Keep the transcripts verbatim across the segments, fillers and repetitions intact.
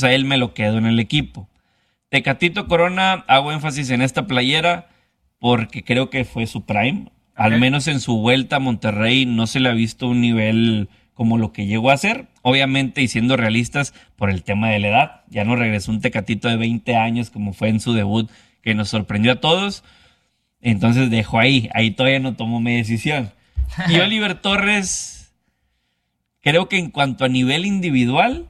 a él me lo quedo en el equipo. Tecatito Corona, hago énfasis en esta playera porque creo que fue su prime. Okay. Al menos en su vuelta a Monterrey no se le ha visto un nivel como lo que llegó a ser. Obviamente, y siendo realistas, por el tema de la edad. Ya no regresó un Tecatito de veinte años como fue en su debut, que nos sorprendió a todos. Entonces dejó ahí. Ahí todavía no tomó mi decisión. Y Oliver Torres, creo que en cuanto a nivel individual,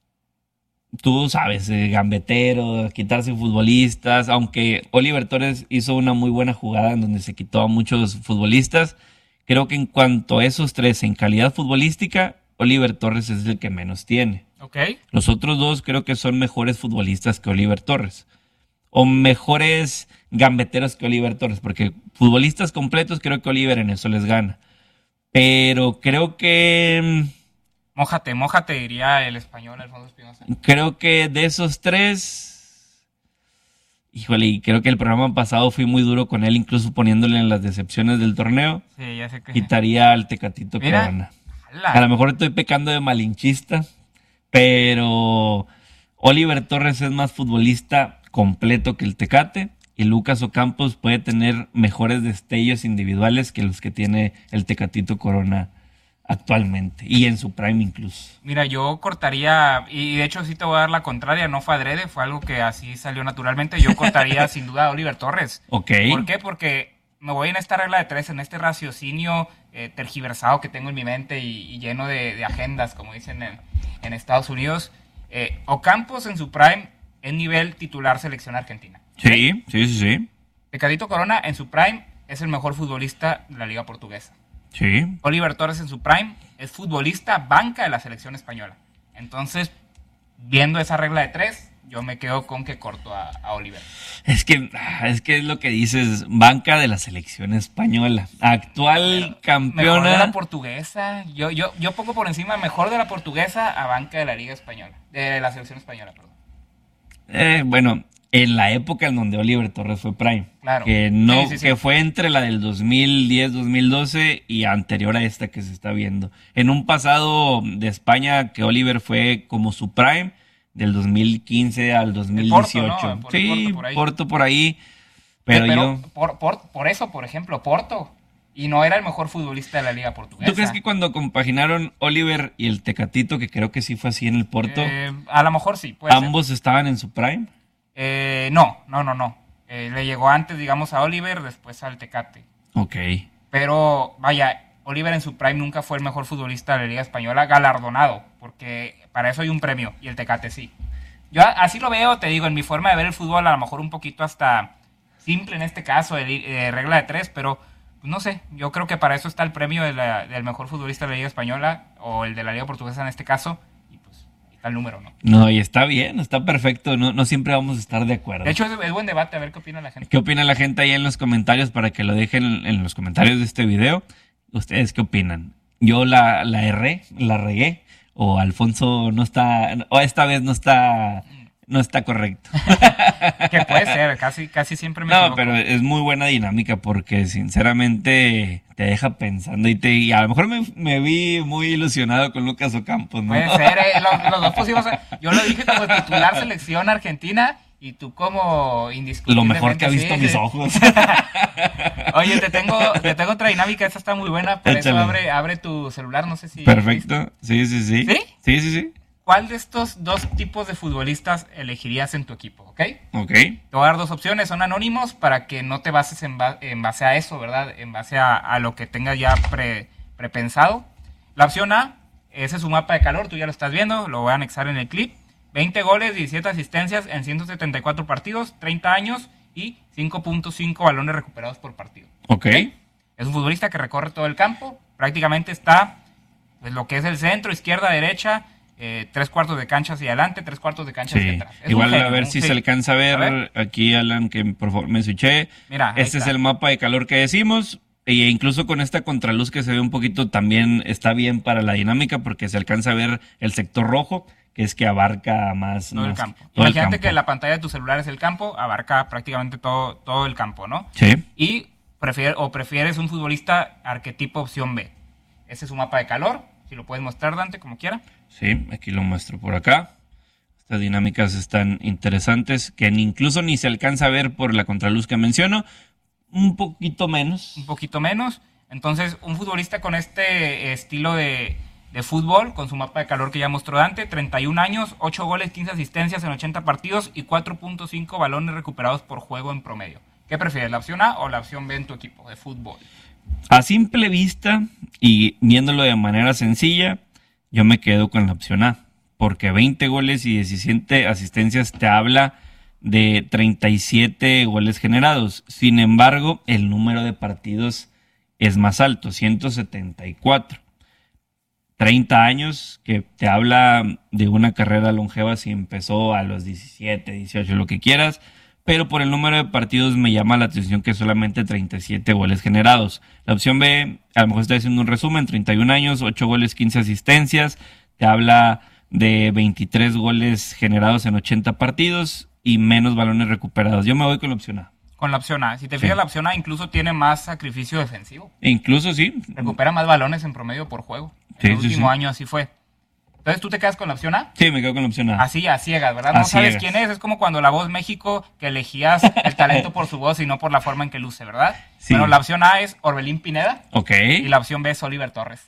tú sabes, eh, gambetero, quitarse futbolistas, aunque Oliver Torres hizo una muy buena jugada en donde se quitó a muchos futbolistas, creo que en cuanto a esos tres en calidad futbolística, Oliver Torres es el que menos tiene. Okay. Los otros dos creo que son mejores futbolistas que Oliver Torres, o mejores gambeteros que Oliver Torres, porque futbolistas completos creo que Oliver en eso les gana, pero creo que... Mójate, mójate, diría el español Alfonso Espinosa. Creo que de esos tres, híjole, y creo que el programa pasado fui muy duro con él, incluso poniéndole en las decepciones del torneo. Sí, ya sé que... Quitaría al Tecatito Mira, Corona. ala. A lo mejor estoy pecando de malinchista, pero Oliver Torres es más futbolista completo que el Tecate, y Lucas Ocampos puede tener mejores destellos individuales que los que tiene el Tecatito Corona actualmente, y en su prime incluso. Mira, yo cortaría, y de hecho sí te voy a dar la contraria, no fue adrede, fue algo que así salió naturalmente. Yo cortaría sin duda a Oliver Torres. Ok. ¿Por qué? Porque me voy en esta regla de tres, en este raciocinio eh, tergiversado que tengo en mi mente y, y lleno de, de agendas, como dicen en, en Estados Unidos. Eh, Ocampos en su prime es nivel titular selección argentina. Sí, sí, sí, sí. Tecatito Corona en su prime es el mejor futbolista de la liga portuguesa. Sí. Oliver Torres en su prime es futbolista banca de la selección española. Entonces, viendo esa regla de tres, yo me quedo con que corto a, a Oliver. Es que, es que es lo que dices, banca de la selección española. Actual Pero, campeona. Mejor de la portuguesa. Yo, yo, yo pongo por encima mejor de la portuguesa a banca de la liga española. De la selección española, perdón. Eh, bueno, en la época en donde Oliver Torres fue prime. Claro. Que, no, Sí, sí, sí. que fue entre la del dos mil diez dos mil doce y anterior a esta que se está viendo. En un pasado de España que Oliver fue como su prime, del dos mil quince al dos mil dieciocho. Porto, ¿no? Por, sí, Porto por ahí. Porto por ahí. Pero, Pero yo... por, por, por eso, por ejemplo, Porto. Y no era el mejor futbolista de la liga portuguesa. ¿Tú crees que cuando compaginaron Oliver y el Tecatito, que creo que sí fue así en el Porto, Eh, a lo mejor sí, puede ambos ser. estaban en su prime? Eh, no, no, no, no. Eh, le llegó antes, digamos, a Oliver, después al Tecate. Ok. Pero, vaya, Oliver en su prime nunca fue el mejor futbolista de la Liga Española galardonado, porque para eso hay un premio, y el Tecate sí. Yo así lo veo, te digo, en mi forma de ver el fútbol, a lo mejor un poquito hasta simple en este caso, de, de regla de tres, pero pues, no sé, yo creo que para eso está el premio de la, del mejor futbolista de la Liga Española, o el de la Liga Portuguesa en este caso, y pues está el número, ¿no? No, y está bien, está perfecto, no, no siempre vamos a estar de acuerdo. De hecho, es, es buen debate, a ver qué opina la gente. ¿Qué opina la gente ahí en los comentarios para que lo dejen en los comentarios de este video? ¿Ustedes qué opinan? Yo la, la erré, la regué, o Alfonso no está, o esta vez no está, no está correcto. Que puede ser, casi, casi siempre me No, equivoco. pero es muy buena dinámica porque sinceramente te deja pensando y, te, y a lo mejor me, me vi muy ilusionado con Lucas Ocampos, ¿no? Puede ser, eh, los, los dos pusimos, yo lo dije como titular selección argentina y tú como indiscutiblemente. Lo mejor que ha visto sí, mis sí. ojos. Oye, te tengo, te tengo otra dinámica, esta está muy buena, por Échale. eso abre, abre tu celular, no sé si... Perfecto, sí, sí, sí. ¿Sí? Sí, sí, sí. ¿Cuál de estos dos tipos de futbolistas elegirías en tu equipo, ok? Ok. Te voy a dar dos opciones, son anónimos para que no te bases en, ba- en base a eso, ¿verdad? En base a, a lo que tengas ya pre, prepensado. La opción A, ese es un mapa de calor, tú ya lo estás viendo, lo voy a anexar en el clip. veinte goles, diecisiete asistencias en ciento setenta y cuatro partidos, treinta años y cinco punto cinco balones recuperados por partido. Ok. Es un futbolista que recorre todo el campo, prácticamente está pues, lo que es el centro, izquierda, derecha, eh, tres cuartos de cancha hacia adelante, tres cuartos de cancha hacia Sí. atrás. Es Igual un genio, a ver un- si sí. se alcanza a ver, A ver. aquí, Alan, que por favor me escuché. Mira, ahí Este es está. el mapa de calor que decimos. E incluso con esta contraluz que se ve un poquito también está bien para la dinámica porque se alcanza a ver el sector rojo, que es que abarca más, Todo el más- campo. todo el Imagínate campo. que la pantalla de tu celular es el campo, abarca prácticamente todo, todo el campo, ¿no? Sí. Y prefiere, o prefieres un futbolista arquetipo opción B. Ese es un mapa de calor, si lo puedes mostrar, Dante, como quiera. Sí, aquí lo muestro por acá. Estas dinámicas están interesantes, que ni, incluso ni se alcanza a ver por la contraluz que menciono. Un poquito menos. Un poquito menos. Entonces, un futbolista con este estilo de, de fútbol, con su mapa de calor que ya mostró Dante, treinta y un años, ocho goles, quince asistencias en ochenta partidos y cuatro punto cinco balones recuperados por juego en promedio. ¿Qué prefieres, la opción A o la opción B en tu equipo de fútbol? A simple vista y viéndolo de manera sencilla, yo me quedo con la opción A, porque veinte goles y diecisiete asistencias te habla de treinta y siete goles generados. Sin embargo, el número de partidos es más alto, ciento setenta y cuatro. treinta años, que te habla de una carrera longeva si empezó a los diecisiete, dieciocho, lo que quieras, pero por el número de partidos me llama la atención que solamente treinta y siete goles generados. La opción B, a lo mejor estoy haciendo un resumen, treinta y un años, ocho goles, quince asistencias, te habla de veintitrés goles generados en ochenta partidos y menos balones recuperados. Yo me voy con la opción A. Con la opción A. Si te fijas, sí. La opción A incluso tiene más sacrificio defensivo. Incluso sí. Recupera más balones en promedio por juego. Sí, el sí, último sí. año así fue. Entonces, ¿tú te quedas con la opción A? Sí, me quedo con la opción A. Así, a ciegas, ¿verdad? No A sabes ciegas. quién es. Es como cuando La Voz México, que elegías el talento por su voz y no por la forma en que luce, ¿verdad? Sí. Bueno, la opción A es Orbelín Pineda. Ok. Y la opción B es Oliver Torres.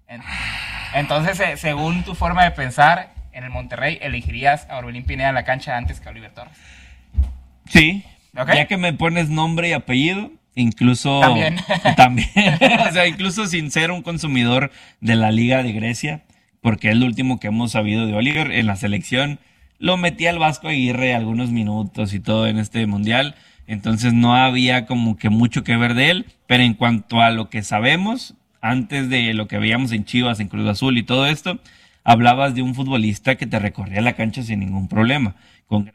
Entonces, eh, según tu forma de pensar, en el Monterrey elegirías a Orbelín Pineda en la cancha antes que a Oliver Torres. Sí. ¿Okay? Ya que me pones nombre y apellido, incluso... También. También. O sea, incluso sin ser un consumidor de la Liga de Grecia, porque es lo último que hemos sabido de Oliver en la selección. Lo metí al Vasco Aguirre algunos minutos y todo en este mundial. Entonces no había como que mucho que ver de él. Pero en cuanto a lo que sabemos, antes de lo que veíamos en Chivas, en Cruz Azul y todo esto, hablabas de un futbolista que te recorría la cancha sin ningún problema. Con...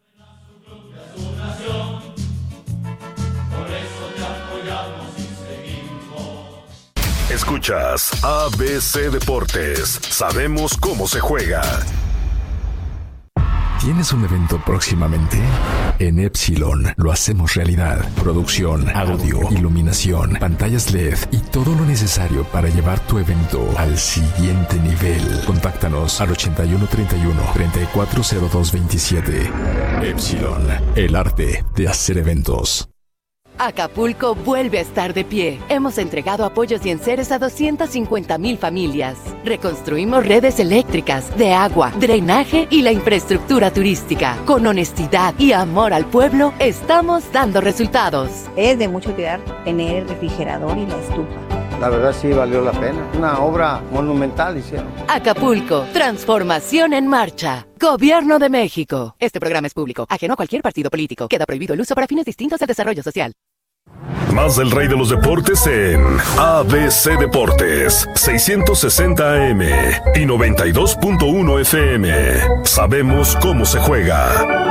Escuchas A B C Deportes. Sabemos cómo se juega. ¿Tienes un evento próximamente? En Epsilon lo hacemos realidad. Producción, audio, iluminación, pantallas L E D y todo lo necesario para llevar tu evento al siguiente nivel. Contáctanos al ochenta y uno treinta y uno, treinta y cuatro cero dos veintisiete. Epsilon, el arte de hacer eventos. Acapulco vuelve a estar de pie. Hemos entregado apoyos y enseres a doscientas cincuenta mil familias. Reconstruimos redes eléctricas, de agua, drenaje y la infraestructura turística. Con honestidad y amor al pueblo, estamos dando resultados. Es de mucho cuidar tener el refrigerador y la estufa. La verdad sí valió la pena. Una obra monumental hicieron. Acapulco, transformación en marcha. Gobierno de México. Este programa es público, ajeno a cualquier partido político. Queda prohibido el uso para fines distintos del desarrollo social. Más del rey de los deportes en A B C Deportes, seiscientos sesenta A M y noventa y dos punto uno F M. Sabemos cómo se juega.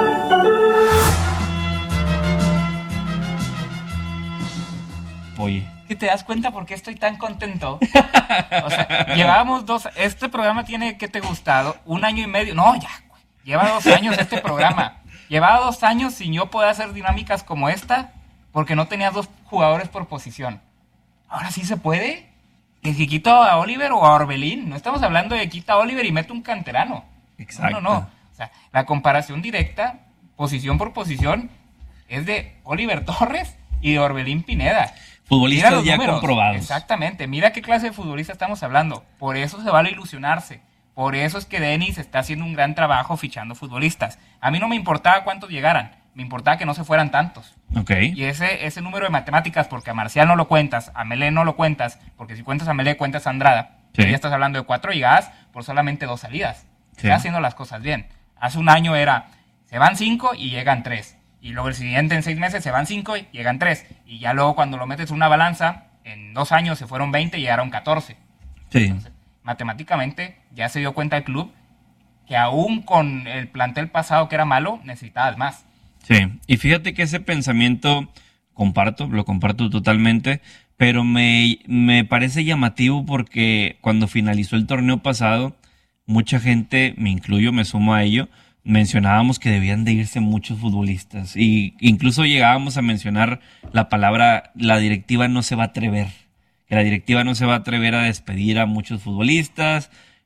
Oye. ¿Que te das cuenta por qué estoy tan contento? O sea, llevábamos dos... Este programa tiene, ¿qué te ha gustado? Un año y medio. No, ya, güey. Lleva dos años este programa. Llevaba dos años sin yo poder hacer dinámicas como esta porque no tenía dos jugadores por posición. Ahora sí se puede. Que si quito a Oliver o a Orbelín. No estamos hablando de quita a Oliver y mete un canterano. Exacto. No, no, no. O sea, la comparación directa, posición por posición, es de Oliver Torres y de Orbelín Pineda. Futbolistas ya comprobados. Exactamente. Mira qué clase de futbolista estamos hablando. Por eso se vale ilusionarse. Por eso es que Denis está haciendo un gran trabajo fichando futbolistas. A mí no me importaba cuántos llegaran. Me importaba que no se fueran tantos. Ok. Y ese, ese número de matemáticas, porque a Marcial no lo cuentas, a Melé no lo cuentas, porque si cuentas a Melé, cuentas a Andrada. Sí. Ya estás hablando de cuatro llegadas por solamente dos salidas. Sí. Está haciendo las cosas bien. Hace un año era, se van cinco y llegan tres. Y luego el siguiente en seis meses se van cinco y llegan tres. Y ya luego cuando lo metes en una balanza, en dos años se fueron veinte y llegaron catorce. Sí. Entonces, matemáticamente ya se dio cuenta el club que aún con el plantel pasado que era malo, necesitabas más. Sí, y fíjate que ese pensamiento comparto, lo comparto totalmente, pero me, me parece llamativo porque cuando finalizó el torneo pasado, mucha gente, me incluyo, me sumo a ello, mencionábamos que debían de irse muchos futbolistas y incluso llegábamos a mencionar la palabra, la directiva no se va a atrever, que la directiva no se va a atrever a despedir a muchos futbolistas,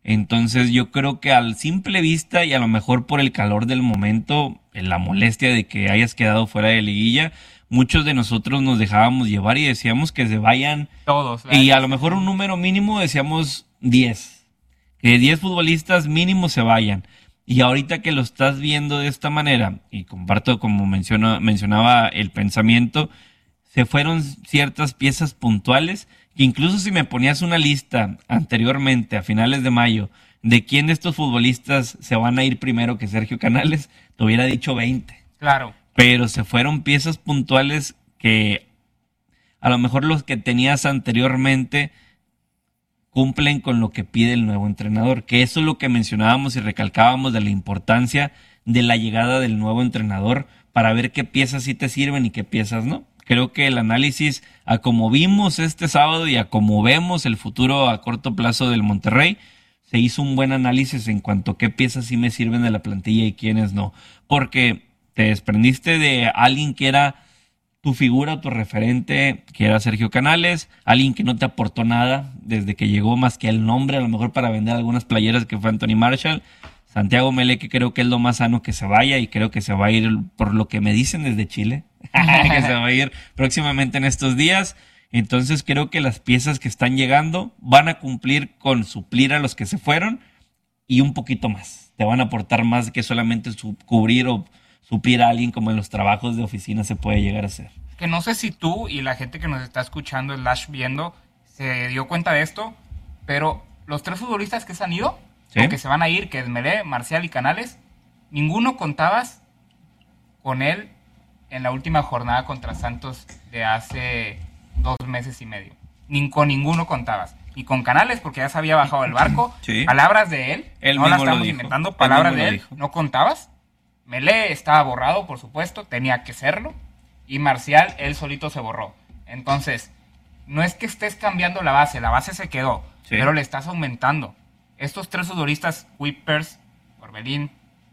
Entonces yo creo que al simple vista y a lo mejor por el calor del momento, en la molestia de que hayas quedado fuera de liguilla, muchos de nosotros nos dejábamos llevar y decíamos que se vayan todos. Y a lo mejor un número mínimo decíamos diez. Que diez futbolistas mínimo se vayan. Y ahorita que lo estás viendo de esta manera, y comparto como menciona, mencionaba el pensamiento, se fueron ciertas piezas puntuales que incluso si me ponías una lista anteriormente, a finales de mayo, de quién de estos futbolistas se van a ir primero que Sergio Canales, te hubiera dicho veinte. Claro. Pero se fueron piezas puntuales que a lo mejor los que tenías anteriormente cumplen con lo que pide el nuevo entrenador, que eso es lo que mencionábamos y recalcábamos de la importancia de la llegada del nuevo entrenador para ver qué piezas sí te sirven y qué piezas no. Creo que el análisis a como vimos este sábado y a como vemos el futuro a corto plazo del Monterrey, se hizo un buen análisis en cuanto a qué piezas sí me sirven de la plantilla y quiénes no. Porque te desprendiste de alguien que era tu figura, tu referente, que era Sergio Canales, alguien que no te aportó nada desde que llegó más que el nombre, a lo mejor para vender algunas playeras, que fue Anthony Marshall. Santiago Mele, que creo que es lo más sano que se vaya y creo que se va a ir, por lo que me dicen desde Chile, que se va a ir próximamente en estos días. Entonces creo que las piezas que están llegando van a cumplir con suplir a los que se fueron y un poquito más. Te van a aportar más que solamente su, cubrir o suplir a alguien como en los trabajos de oficina se puede llegar a hacer. Que no sé si tú y la gente que nos está escuchando, slash viendo, se dio cuenta de esto, pero los tres futbolistas que se han ido, ¿sí?, o que se van a ir, que es Melé, Marcial y Canales, ninguno contabas con él en la última jornada contra Santos de hace dos meses y medio. Ni con ninguno contabas. Y con Canales, porque ya se había bajado el barco. Sí. Palabras de él, él no las mismo estamos lo dijo. inventando, palabras Él de mismo él, lo dijo. no contabas. Melé estaba borrado, por supuesto, tenía que serlo. Y Marcial, él solito se borró. Entonces, no es que estés cambiando la base, la base se quedó, sí, pero le estás aumentando. Estos tres futbolistas, Kuipers, Orbelín,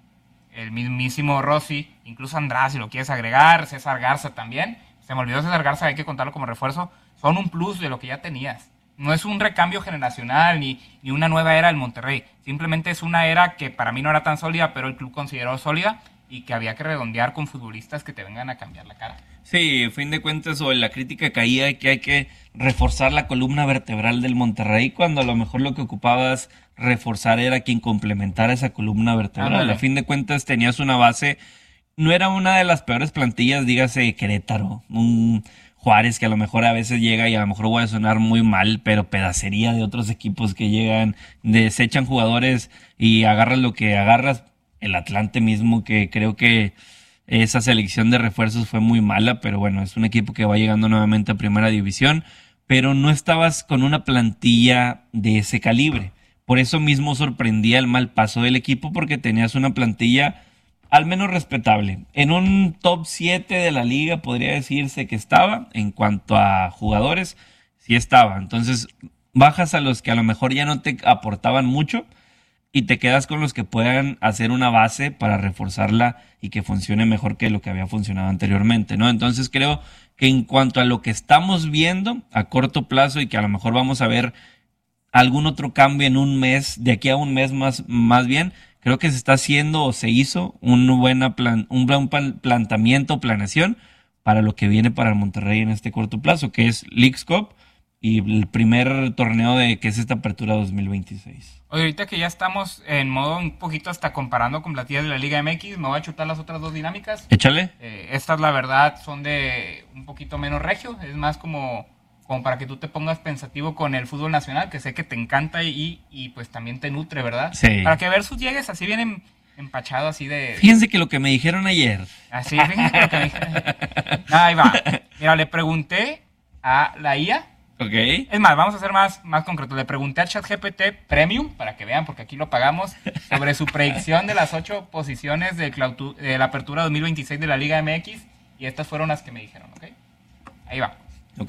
el mismísimo Rossi, incluso Andrade, si lo quieres agregar, César Garza también. Se me olvidó César Garza, hay que contarlo como refuerzo. Son un plus de lo que ya tenías. No es un recambio generacional ni, ni una nueva era del Monterrey. Simplemente es una era que para mí no era tan sólida, pero el club consideró sólida y que había que redondear con futbolistas que te vengan a cambiar la cara. Sí, a fin de cuentas, o la crítica caía que hay que reforzar la columna vertebral del Monterrey, cuando a lo mejor lo que ocupabas reforzar era quien complementara esa columna vertebral. Ándale. A fin de cuentas tenías una base, no era una de las peores plantillas, dígase Querétaro, un Juárez que a lo mejor a veces llega y a lo mejor voy a sonar muy mal, pero pedacería de otros equipos que llegan, desechan jugadores y agarras lo que agarras. El Atlante mismo, que creo que esa selección de refuerzos fue muy mala, pero bueno, es un equipo que va llegando nuevamente a Primera División, pero no estabas con una plantilla de ese calibre. Por eso mismo sorprendía el mal paso del equipo, porque tenías una plantilla al menos respetable. En un top siete de la liga podría decirse que estaba, en cuanto a jugadores, sí estaba. Entonces bajas a los que a lo mejor ya no te aportaban mucho, y te quedas con los que puedan hacer una base para reforzarla y que funcione mejor que lo que había funcionado anteriormente, ¿no? Entonces creo que en cuanto a lo que estamos viendo a corto plazo y que a lo mejor vamos a ver algún otro cambio en un mes, de aquí a un mes más, más bien, creo que se está haciendo o se hizo un, buena plan, un buen plan, planteamiento, planeación para lo que viene para el Monterrey en este corto plazo, que es Leagues Cup y el primer torneo de que es esta apertura dos mil veintiséis. Oye, ahorita que ya estamos en modo un poquito hasta comparando con plantillas de la Liga M X, me voy a chutar las otras dos dinámicas. Échale. Eh, estas, la verdad, son de un poquito menos regio. Es más como, como para que tú te pongas pensativo con el fútbol nacional, que sé que te encanta y, y pues también te nutre, ¿verdad? Sí. Para que Versus llegues así bien em- empachado, así de... Fíjense que lo que me dijeron ayer. Así, fíjense que lo que me dijeron. Ah, ahí va. Mira, le pregunté a la I A. Ok. Es más, vamos a ser más, más concretos. Le pregunté a ChatGPT Premium, para que vean, porque aquí lo pagamos, sobre su predicción de las ocho posiciones de, clautu- de la apertura dos mil veintiséis de la Liga M X, y estas fueron las que me dijeron, ¿ok? Ahí va. Ok.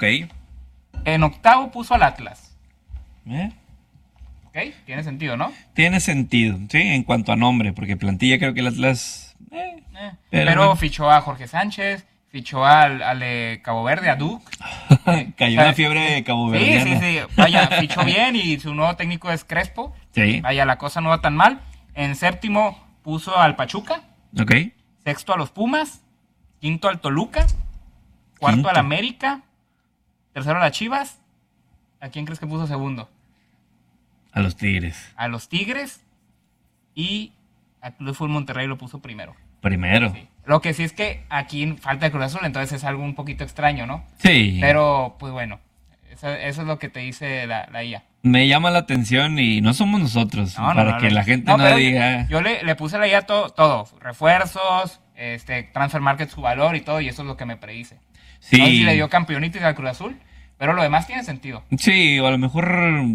En octavo puso al Atlas. ¿Eh? ¿Ok? Tiene sentido, ¿no? Tiene sentido, sí, en cuanto a nombre, porque plantilla creo que el Atlas... eh, Eh, Pero Pero, bueno. fichó a Jorge Sánchez, fichó al, al de Cabo Verde, a Duke. Cayó la fiebre de Cabo Verde. Sí, sí, sí. Vaya, fichó bien y su nuevo técnico es Crespo. Sí. Vaya, la cosa no va tan mal. En séptimo puso al Pachuca. Ok. Sexto a los Pumas. Quinto al Toluca. Cuarto Quinto. al América. Tercero a las Chivas. ¿A quién crees que puso segundo? A los Tigres. A los Tigres. Y a Club Fútbol Monterrey lo puso primero. Primero. Sí. Lo que sí es que aquí falta el Cruz Azul, entonces es algo un poquito extraño, ¿no? Sí. Pero, pues bueno, eso, eso es lo que te dice la, la I A. Me llama la atención y no somos nosotros, No, no, para no, que no. la gente No, no, pero diga... Yo le, le puse a la I A todo, todo, refuerzos, este, Transfer Market, su valor y todo, y eso es lo que me predice. Sí. No sé si le dio campeonitis al Cruz Azul, pero lo demás tiene sentido. Sí, o a lo mejor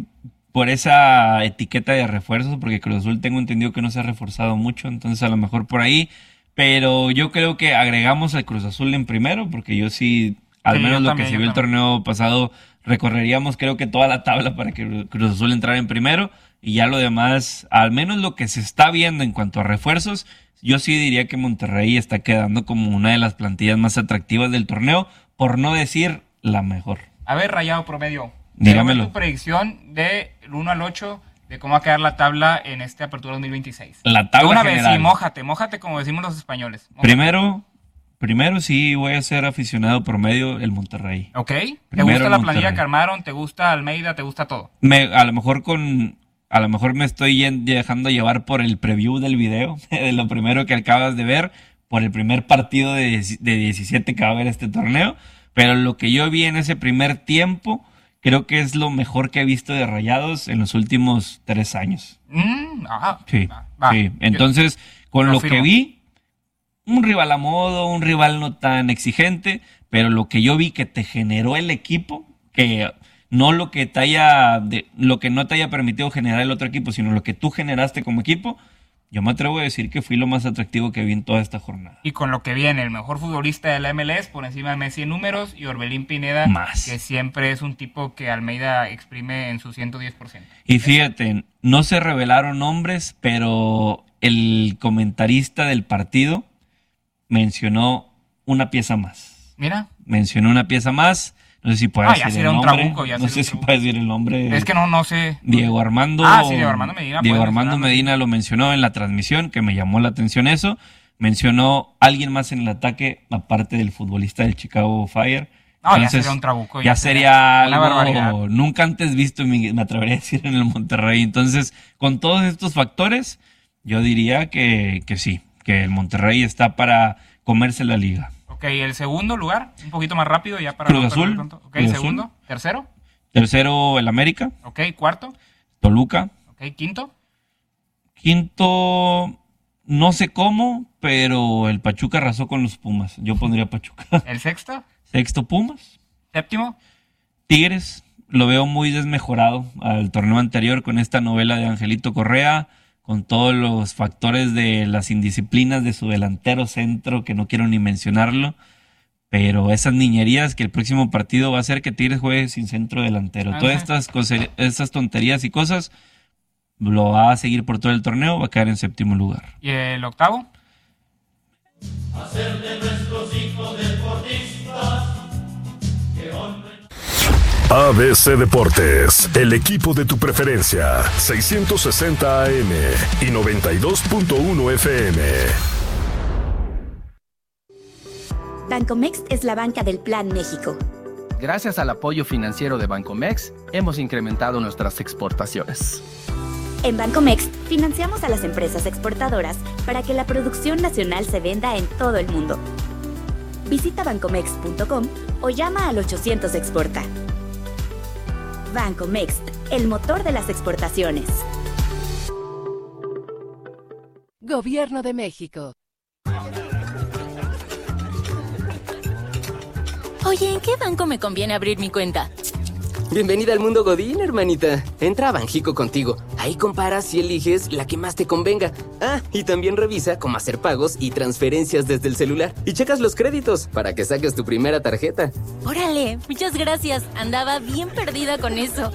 por esa etiqueta de refuerzos, porque Cruz Azul tengo entendido que no se ha reforzado mucho, entonces a lo mejor por ahí, pero yo creo que agregamos al Cruz Azul en primero, porque yo sí, al Sí, menos yo lo también, que se yo vio el también. torneo pasado, recorreríamos creo que toda la tabla para que Cruz Azul entrara en primero, y ya lo demás, al menos lo que se está viendo en cuanto a refuerzos, yo sí diría que Monterrey está quedando como una de las plantillas más atractivas del torneo, por no decir la mejor. A ver, Rayado Promedio, Dígamelo. tu predicción del uno al ocho de cómo va a quedar la tabla en este Apertura dos mil veintiséis. La tabla De una vez, general. sí, mójate, mójate como decimos los españoles. Mójate. Primero, primero sí voy a ser aficionado promedio el Monterrey. ¿Ok? ¿Te Primero gusta el la planilla Monterrey. que armaron? ¿Te gusta Almeida? ¿Te gusta todo? Me, a lo mejor con, a lo mejor me estoy yen- dejando llevar por el preview del video, de lo primero que acabas de ver, por el primer partido de, dieci- de diecisiete que va a haber este torneo, pero lo que yo vi en ese primer tiempo, creo que es lo mejor que he visto de Rayados en los últimos tres años. Mm, ah, Sí, va, va. sí. Entonces, con lo lo que firmo. vi, un rival a modo, un rival no tan exigente, pero lo que yo vi que te generó el equipo, que no lo que te haya, de- lo que no te haya permitido generar el otro equipo, sino lo que tú generaste como equipo, yo me atrevo a decir que fui lo más atractivo que vi en toda esta jornada. Y con lo que viene, el mejor futbolista de la M L S por encima de Messi en números y Orbelín Pineda, Más. que siempre es un tipo que Almeida exprime en su ciento diez por ciento. Y fíjate, no se revelaron nombres, pero el comentarista del partido mencionó una pieza más. Mira, Mencionó una pieza más. No sé si puede Ah, ya decir sería el un nombre. trabuco, ya no sería sé un si trabuco. puede decir el nombre. es que no, no sé. Diego Armando. Ah, sí, Diego Armando Medina, Diego puedes Armando mencionarlo. Medina lo mencionó en la transmisión, que me llamó la atención eso. Mencionó alguien más en el ataque, aparte del futbolista del Chicago Fire. No, ya Entonces, sería un trabuco. Ya sería una barbaridad. algo nunca antes visto, me me atrevería a decir, en el Monterrey. Entonces, con todos estos factores, yo diría que, que sí, que el Monterrey está para comerse la liga. Ok, el segundo lugar, un poquito más rápido ya para... Cruz no perder Azul. tanto. Ok, Cruz segundo. Azul. Tercero. Tercero, el América. Ok, cuarto. Toluca. Ok, quinto. Quinto, no sé cómo, pero el Pachuca arrasó con los Pumas. Yo pondría Pachuca. El sexto. Sexto, Pumas. Séptimo. Tigres, lo veo muy desmejorado al torneo anterior con esta novela de Angelito Correa, con todos los factores de las indisciplinas de su delantero centro, que no quiero ni mencionarlo, pero esas niñerías que el próximo partido va a hacer que Tigres juegue sin centro delantero. Ajá. Todas estas, cose- estas tonterías y cosas lo va a seguir por todo el torneo, va a quedar en séptimo lugar. Y el octavo. A B C Deportes, el equipo de tu preferencia, seiscientos sesenta A M y noventa y dos punto uno F M. Bancomext es la banca del Plan México. Gracias al apoyo financiero de Bancomext, hemos incrementado nuestras exportaciones. En Bancomext financiamos a las empresas exportadoras para que la producción nacional se venda en todo el mundo. Visita bancomext punto com o llama al ochocientos exporta. Bancomext, el motor de las exportaciones. Gobierno de México. Oye, ¿en qué banco me conviene abrir mi cuenta? Bienvenida al mundo Godín, hermanita. Entra a Banjico contigo. Ahí comparas y eliges la que más te convenga. Ah, y también revisa cómo hacer pagos y transferencias desde el celular. Y checas los créditos para que saques tu primera tarjeta. Órale, muchas gracias. Andaba bien perdida con eso.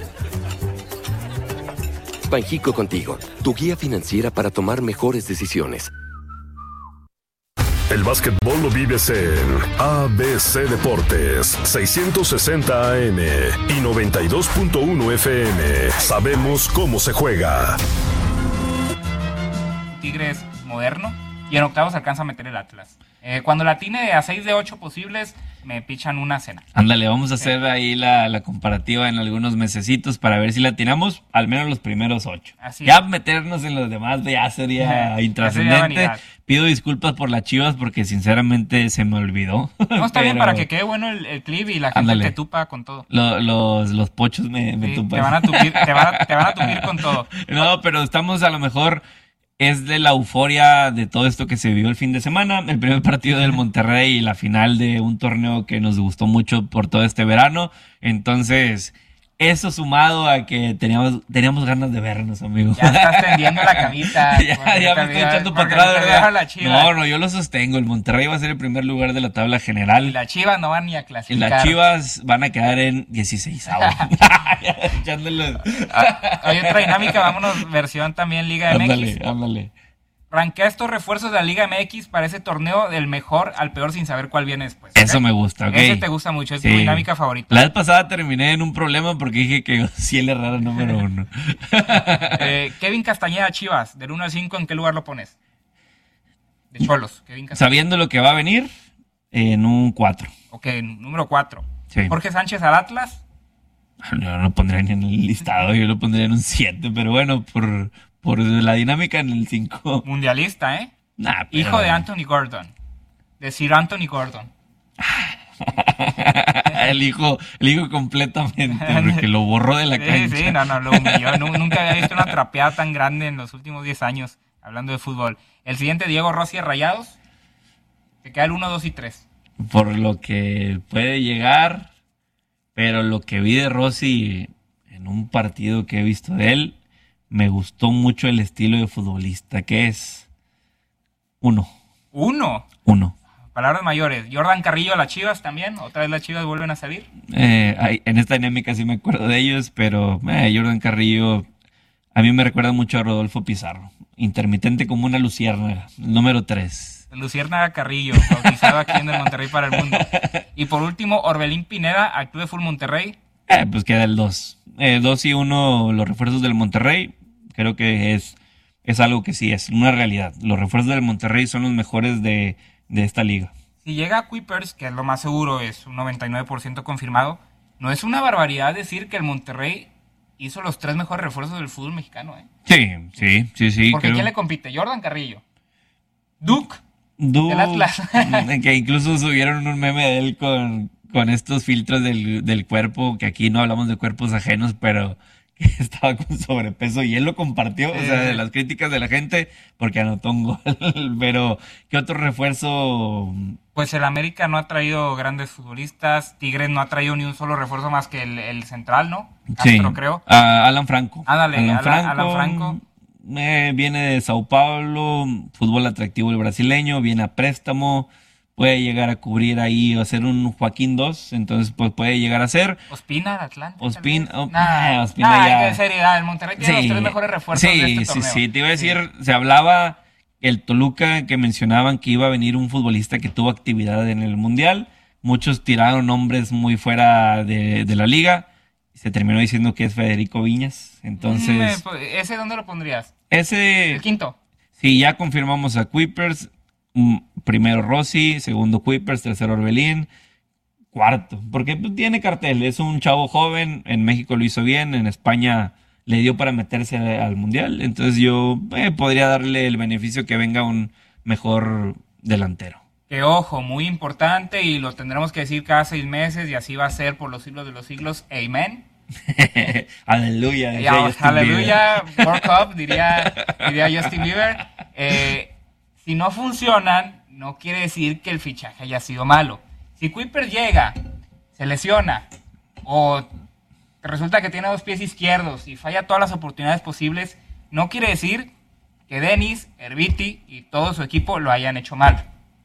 Banjico contigo, tu guía financiera para tomar mejores decisiones. El básquetbol lo vives en A B C Deportes, seiscientos sesenta A M y noventa y dos punto uno F M. Sabemos cómo se juega. Tigres moderno y en octavos alcanza a meter el Atlas. Eh, cuando la tiene a seis de ocho posibles, me pichan una cena. Ándale, vamos a hacer ahí la, la comparativa en algunos mesecitos para ver si la tiramos al menos los primeros ocho. Así ya es. meternos en los demás ya sería Ya intrascendente. sería Pido disculpas por las Chivas porque sinceramente se me olvidó. No, está bien Pero, para que quede bueno el, el clip y la gente ándale, te tupa con todo. Lo, los, los pochos me, me Sí, tupan. te van a tupir, te van a, te van a tupir con todo. No, pero estamos a lo mejor... Es de la euforia de todo esto que se vivió el fin de semana, el primer partido del Monterrey y la final de un torneo que nos gustó mucho por todo este verano. Entonces, eso sumado a que teníamos, teníamos ganas de vernos, amigo. Ya estás tendiendo la camita. ya, ya me estoy echando para atrás, ¿verdad? No, no, yo lo sostengo. El Monterrey va a ser el primer lugar de la tabla general. Y las Chivas no van ni a clasificar. Y las Chivas van a quedar en dieciséis. Echándoles. Hay otra dinámica, vámonos, versión también Liga M X. Ándale, ándale. Ranquea estos refuerzos de la Liga M X para ese torneo del mejor al peor sin saber cuál viene después. ¿Okay? Eso me gusta, ok. Ese te gusta mucho, es sí. tu dinámica favorita. La vez pasada terminé en un problema porque dije que sí el Herrera número uno. eh, Kevin Castañeda, Chivas, del uno al cinco, ¿en qué lugar lo pones? De Cholos, Kevin Castañeda. Sabiendo lo que va a venir, en un cuatro. Ok, número cuatro. Sí. Jorge Sánchez al Atlas. Yo no lo pondría ni en el listado, yo lo pondría en un siete, pero bueno, por... Por la dinámica en el cinco. Mundialista, ¿eh? Nah, pero... Hijo de Anthony Gordon. De Sir Anthony Gordon. el hijo el hijo completamente, porque lo borró de la sí, cancha. Sí, no, no, lo humilló. Nunca había visto una trapeada tan grande en los últimos diez años, hablando de fútbol. El siguiente, Diego Rossi, Rayados. Se queda el uno, dos y tres. Por lo que puede llegar, pero lo que vi de Rossi en un partido que he visto de él, me gustó mucho el estilo de futbolista, que es uno. ¿Uno? Uno. Palabras mayores. Jordan Carrillo a las Chivas también. Otra vez las Chivas vuelven a salir. Eh, hay, en esta dinámica sí me acuerdo de ellos, pero eh, Jordan Carrillo a mí me recuerda mucho a Rodolfo Pizarro. Intermitente como una luciérnaga. Número tres. Luciérnaga Carrillo, bautizado aquí en el Monterrey para el mundo. Y por último, Orbelín Pineda, al Club de Fútbol Monterrey. Eh, pues queda el dos. Eh, dos y uno los refuerzos del Monterrey. Creo que es, es algo que sí es una realidad. Los refuerzos del Monterrey son los mejores de, de esta liga. Si llega a Kuipers, que es lo más seguro, es un noventa y nueve por ciento confirmado, no es una barbaridad decir que el Monterrey hizo los tres mejores refuerzos del fútbol mexicano, ¿eh? Sí, sí, sí, sí. Porque creo... ¿quién le compite? Jordan Carrillo. Duke. Duke. Del Atlas. Que incluso subieron un meme de él con, con estos filtros del, del cuerpo, que aquí no hablamos de cuerpos ajenos, pero... que estaba con sobrepeso y él lo compartió, eh. o sea, de las críticas de la gente, porque anotó un gol. Pero, ¿qué otro refuerzo? Pues el América no ha traído grandes futbolistas, Tigres no ha traído ni un solo refuerzo más que el, el central, ¿no? Castro, sí. creo. Uh, Alan Franco. Ándale, Alan, Alan Franco. Alan Franco. Eh, viene de Sao Paulo, fútbol atractivo el brasileño, viene a préstamo. Puede llegar a cubrir ahí o hacer un Joaquín dos, entonces pues puede llegar a ser. Ospina de Atlanta. Ospina, oh, nah, Ospina nah, ya. En seriedad, el Monterrey tiene sí, los tres mejores refuerzos sí, de este sí, torneo. Sí, sí, te iba a decir, sí. Se hablaba el Toluca que mencionaban que iba a venir un futbolista que tuvo actividad en el Mundial. Muchos tiraron nombres muy fuera de, de la liga. Se terminó diciendo que es Federico Viñas. Entonces. Mm, ¿ese dónde lo pondrías? Ese. El quinto. Sí, ya confirmamos a Kuipers. Primero Rossi, segundo Kuipers, tercero Orbelín, cuarto, porque pues, tiene cartel, es un chavo joven, en México lo hizo bien, en España le dio para meterse al Mundial, entonces yo eh, podría darle el beneficio que venga un mejor delantero. Que ojo, muy importante y lo tendremos que decir cada seis meses y así va a ser por los siglos de los siglos, amén. Aleluya. Ya, aleluya, World Cup, diría, diría Justin Bieber. Eh, Si no funcionan, no quiere decir que el fichaje haya sido malo. Si Kuipers llega, se lesiona, o resulta que tiene dos pies izquierdos y falla todas las oportunidades posibles, no quiere decir que Denis, Herbiti y todo su equipo lo hayan hecho mal.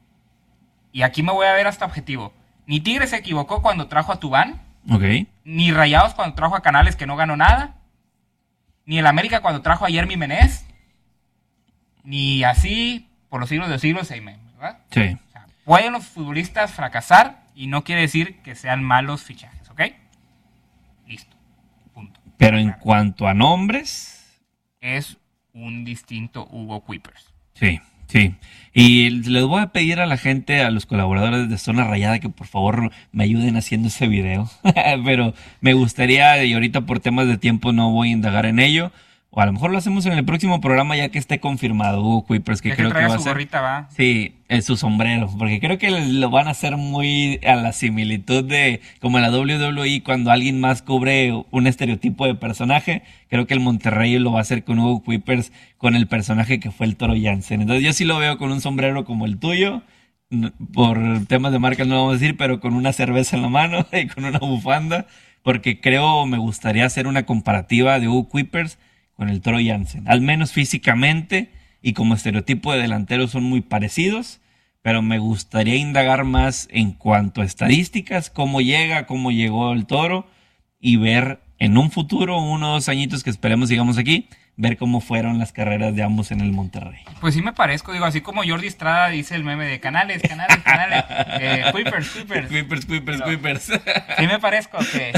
Y aquí me voy a ver hasta objetivo. Ni Tigres se equivocó cuando trajo a Tubán, okay. Ni Rayados cuando trajo a Canales que no ganó nada, ni el América cuando trajo a Yermi Menez, ni así... por los siglos de los siglos, amen, ¿verdad? Sí. O sea, pueden los futbolistas fracasar y no quiere decir que sean malos fichajes, ¿ok? Listo. Punto. Pero en cuanto a nombres... Es un distinto Hugo Kuipers. Sí, sí. Y les voy a pedir a la gente, a los colaboradores de Zona Rayada, que por favor me ayuden haciendo ese video. Pero me gustaría, y ahorita por temas de tiempo no voy a indagar en ello, o a lo mejor lo hacemos en el próximo programa ya que esté confirmado Hugo Kuipers, que ya creo que, que va a su ser... gorrita, va. Sí, es su sombrero, porque creo que lo van a hacer muy a la similitud de como en la doble u doble u E cuando alguien más cubre un estereotipo de personaje. Creo que el Monterrey lo va a hacer con Hugo Kuipers, con el personaje que fue el Toro Jansen. Entonces yo sí lo veo con un sombrero como el tuyo, por temas de marca no lo vamos a decir, pero con una cerveza en la mano y con una bufanda, porque creo me gustaría hacer una comparativa de Hugo Kuipers con el Toro Jansen, al menos físicamente y como estereotipo de delantero son muy parecidos, pero me gustaría indagar más en cuanto a estadísticas, cómo llega, cómo llegó el Toro y ver en un futuro, unos dos añitos que esperemos sigamos aquí, ver cómo fueron las carreras de ambos en el Monterrey. Pues sí me parezco, digo, así como Jordi Estrada dice el meme de canales, canales, canales, eh, Kuipers, Kuipers. Kuipers, Kuipers, Pero, Kuipers. ¿Sí me parezco o qué?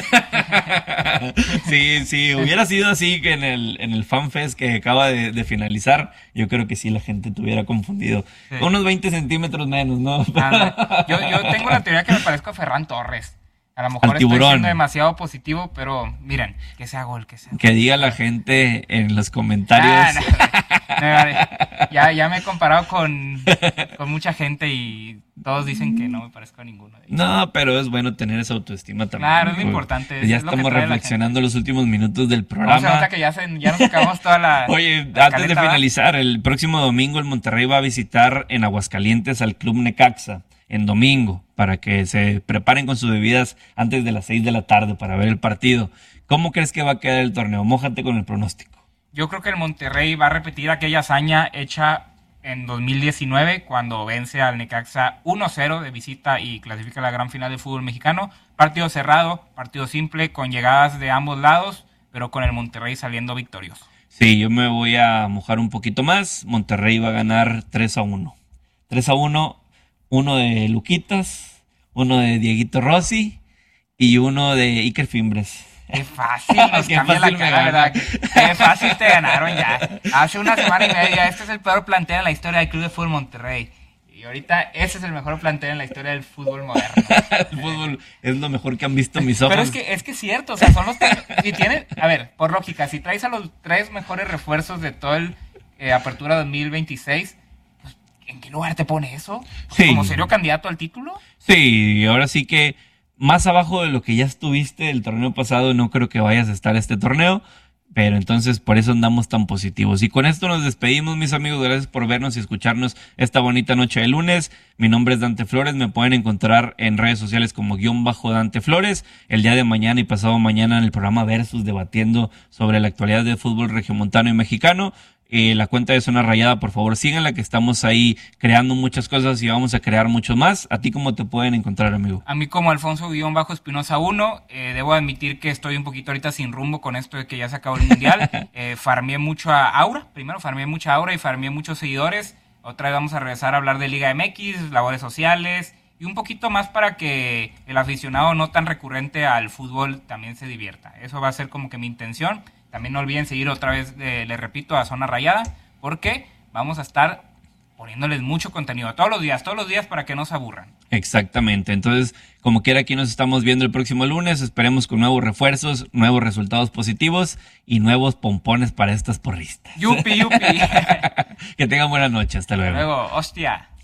Sí, sí, hubiera sido así que en el, en el FanFest que acaba de, de finalizar, yo creo que sí la gente te hubiera confundido. Sí. Unos veinte centímetros menos, ¿no? Ah, yo, yo tengo la teoría que me parezco a Ferran Torres. A lo mejor estoy siendo demasiado positivo, pero miren, que sea gol, que sea gol. Que diga la gente en los comentarios. Ah, no, no, ya, ya me he comparado con, con mucha gente y todos dicen que no me parezco a ninguno de ellos. No, pero es bueno tener esa autoestima también. Claro, es lo importante. Ya es estamos reflexionando los últimos minutos del programa. No, se nota que ya, se, ya nos acabamos toda la... Oye, la antes de finalizar, ¿va? El próximo domingo el Monterrey va a visitar en Aguascalientes al Club Necaxa. En domingo, para que se preparen con sus bebidas antes de las seis de la tarde para ver el partido. ¿Cómo crees que va a quedar el torneo? Mójate con el pronóstico. Yo creo que el Monterrey va a repetir aquella hazaña hecha en dos mil diecinueve cuando vence al Necaxa uno cero de visita y clasifica a la gran final del fútbol mexicano. Partido cerrado, partido simple, con llegadas de ambos lados, pero con el Monterrey saliendo victorioso. Sí, yo me voy a mojar un poquito más. Monterrey va a ganar tres a uno. tres a uno. Uno de Luquitas, uno de Dieguito Rossi y uno de Iker Fimbres. Qué fácil nos Qué cambia fácil la cara, ¿verdad? Qué fácil te ganaron ya. Hace una semana y media, este es el peor plantel en la historia del Club de Fútbol Monterrey. Y ahorita ese es el mejor plantel en la historia del fútbol moderno. El fútbol es lo mejor que han visto mis ojos. Pero es que es que es cierto, o sea, son los tres, si tienen, a ver, por lógica, si traes a los tres mejores refuerzos de todo el eh, Apertura dos mil veintiséis, ¿en qué lugar te pone eso? Sí. ¿Como serio candidato al título? Sí, ahora sí que más abajo de lo que ya estuviste el torneo pasado, no creo que vayas a estar este torneo, pero entonces por eso andamos tan positivos. Y con esto nos despedimos, mis amigos, gracias por vernos y escucharnos esta bonita noche de lunes. Mi nombre es Dante Flores, me pueden encontrar en redes sociales como guión bajo Dante Flores. El día de mañana y pasado mañana en el programa Versus, debatiendo sobre la actualidad del fútbol regiomontano y mexicano. Eh, la cuenta de Zona Rayada, por favor síganla, que estamos ahí creando muchas cosas y vamos a crear mucho más. ¿A ti cómo te pueden encontrar, amigo? A mí como Alfonso-Espinosa uno, eh, debo admitir que estoy un poquito ahorita sin rumbo con esto de que ya se acabó el mundial. eh, farmeé mucho a Aura, primero farmeé mucha Aura y farmeé muchos seguidores. Otra vez vamos a regresar a hablar de Liga M X, labores sociales y un poquito más para que el aficionado no tan recurrente al fútbol también se divierta. Eso va a ser como que mi intención. También no olviden seguir otra vez, eh, les repito, a Zona Rayada, porque vamos a estar poniéndoles mucho contenido todos los días, todos los días para que no se aburran. Exactamente, entonces, como quiera, aquí nos estamos viendo el próximo lunes, esperemos con nuevos refuerzos, nuevos resultados positivos y nuevos pompones para estas porristas. Yupi, yupi. Que tengan buena noche, hasta luego. Hasta luego, hostia.